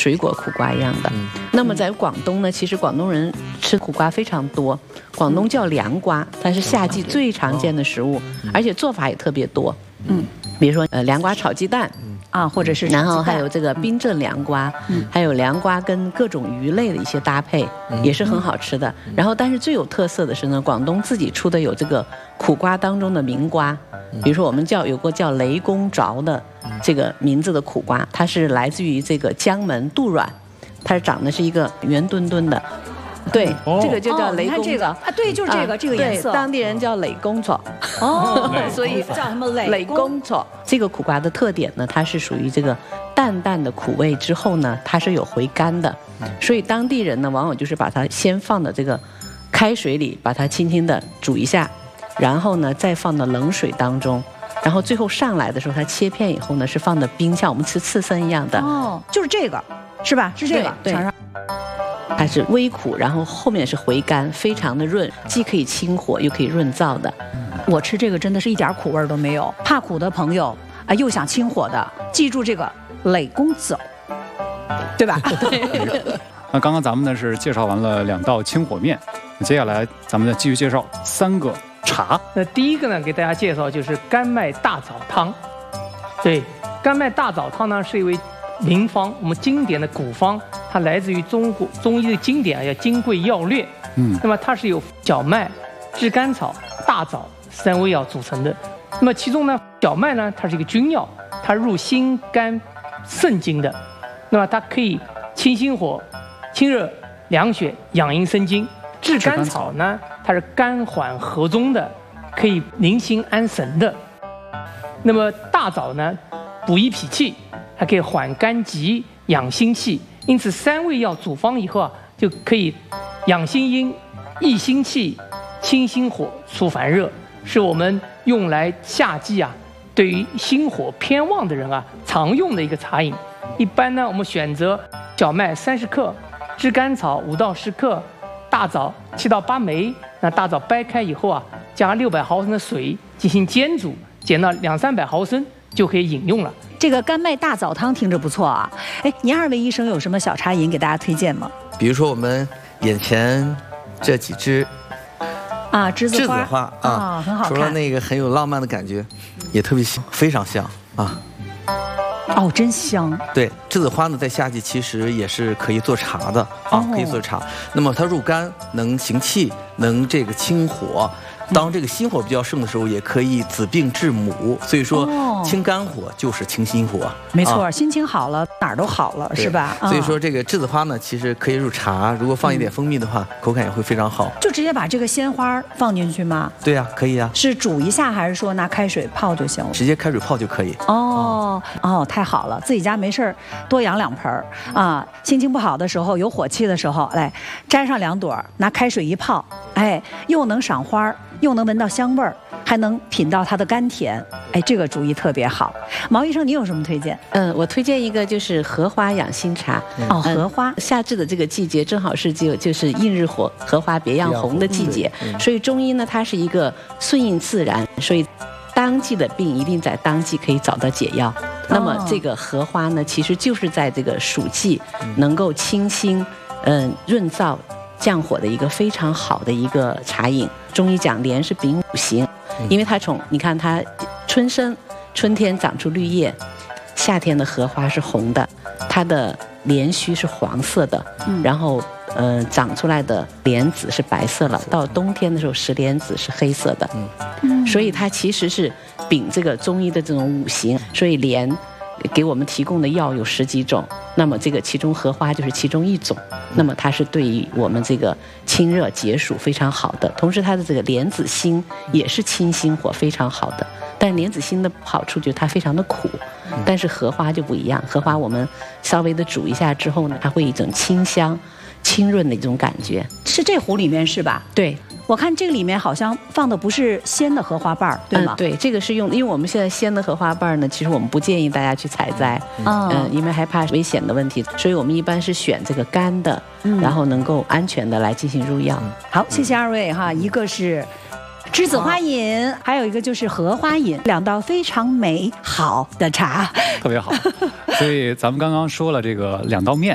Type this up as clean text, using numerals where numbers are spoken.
水果苦瓜一样的。那么在广东呢，其实广东人吃苦瓜非常多，广东叫凉瓜，它是夏季最常见的食物，而且做法也特别多。比如说凉瓜炒鸡蛋。 或者是然后还有这个冰镇凉瓜，还有凉瓜跟各种鱼类的一些搭配，也是很好吃的。然后，但是最有特色的是呢，广东自己出的有这个苦瓜当中的名瓜，比如说我们有个叫雷公着的这个名字的苦瓜，它是来自于这个江门杜软，它长得是一个圆墩墩的。对，这个就叫雷公这个对，就是这个颜色， 对，当地人叫雷公草。所以叫什么雷公草？这个苦瓜的特点呢，它是属于这个淡淡的苦味之后呢，它是有回甘的，所以当地人呢，往往就是把它先放到这个开水里，把它轻轻的煮一下，然后呢再放到冷水当中，然后最后上来的时候，它切片以后呢是放的冰，像我们吃刺身一样的。 就是这个，是吧？是这个， 对。它是微苦，然后后面是回甘，非常的润，既可以清火又可以润燥的。 我吃这个真的是一点苦味都没有，怕苦的朋友又想清火的，记住这个雷公子，对吧？ 对。 那刚刚咱们呢是介绍完了2道清火面，接下来咱们再继续介绍3个茶。 那第一个呢，给大家介绍就是甘麦大枣汤。对，甘麦大枣汤呢是一味名方，我们经典的古方。它来自于中医的经典，叫《金匮要略》。那么它是由小麦、炙甘草、大枣3味药组成的。那么其中呢，小麦呢，它是一个君药，它入心肝肾经的。那么它可以清心火、清热凉血、养阴生津。炙甘草呢，它是甘缓和中的，可以宁心安神的。那么大枣呢，补益脾气，还可以缓肝急、养心气。因此3味药组方以后就可以养心阴、益心气、清心火、除烦热，是我们用来夏季对于心火偏旺的人常用的一个茶饮。一般呢，我们选择小麦30克，炙甘草5到10克，大枣7到8枚。那大枣掰开以后加600毫升的水进行煎煮，煎到200-300毫升就可以饮用了。 这个甘麦大枣汤听着不错啊！您2位医生有什么小茶饮给大家推荐吗？ 比如说我们眼前这几支栀子花很好看。 除了那个很有浪漫的感觉，也特别香，非常香真香。 对，栀子花呢，在夏季其实也是可以做茶的可以做茶。那么它入肝，能行气，能这个清火。当这个心火比较盛的时候，也可以子病治母，所以说清肝火就是清心火。 没错，心情好了，哪儿都好了，是吧？ 所以说这个栀子花呢，其实可以入茶，如果放一点蜂蜜的话，口感也会非常好。 就直接把这个鲜花放进去吗？ 对呀，可以啊。 是煮一下，还是说拿开水泡就行了？ 直接开水泡就可以。 太好了，自己家没事多养2盆心情不好的时候，有火气的时候，来摘上2朵，拿开水一泡，又能赏花，又能闻到香味儿，还能品到它的甘甜。这个主意特别好。毛医生，你有什么推荐？ 我推荐一个就是荷花养心茶。 荷花， 夏至的这个季节正好是就是映日火，荷花别样红的季节，所以中医呢，它是一个顺应自然，所以当季的病一定在当季可以找到解药。那么这个荷花呢，其实就是在这个暑季能够清心、润燥、降火的一个非常好的一个茶饮。中医讲莲是秉五行，因为它你看它春天长出绿叶，夏天的荷花是红的，它的莲须是黄色的，然后长出来的莲子是白色了，到冬天的时候石莲子是黑色的，所以它其实是秉这个中医的这种五行，所以莲给我们提供的药有10几种，那么这个其中荷花就是其中一种，那么它是对于我们这个清热解暑非常好的，同时它的这个莲子心也是清心火非常好的，但莲子心的好处就是它非常的苦，但是荷花就不一样，荷花我们稍微的煮一下之后呢，它会一种清香清润的一种感觉。 是这壶里面是吧？ 对， 我看这个里面好像放的不是鲜的荷花瓣，对吗？ 对，这个是用，因为我们现在鲜的荷花瓣呢，其实我们不建议大家去采摘，因为害怕危险的问题，所以我们一般是选这个干的，然后能够安全的来进行入药。 好，谢谢2位哈，一个是栀子花饮，还有一个就是荷花饮，2道非常美好的茶， 特别好。所以咱们刚刚说了这个2道面。